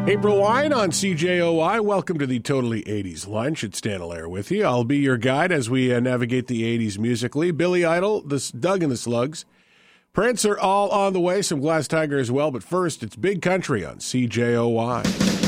April Wine on CJOI. Welcome to the Totally 80s Lunch. It's Dan Allaire with you. I'll be your guide as we navigate the 80s musically. Billy Idol, Doug and the Slugs. Prancer all on the way, some Glass Tiger as well. But first, it's Big Country on CJOI.